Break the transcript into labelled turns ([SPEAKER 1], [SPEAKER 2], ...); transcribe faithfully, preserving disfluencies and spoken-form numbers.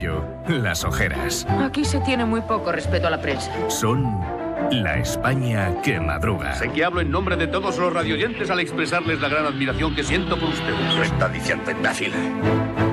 [SPEAKER 1] Las ojeras.
[SPEAKER 2] Aquí se tiene muy poco respeto a la prensa.
[SPEAKER 1] Son la España que madruga.
[SPEAKER 3] Sé que hablo en nombre de todos los radioyentes al expresarles la gran admiración que siento por ustedes.
[SPEAKER 4] Lo está diciendo imbécil.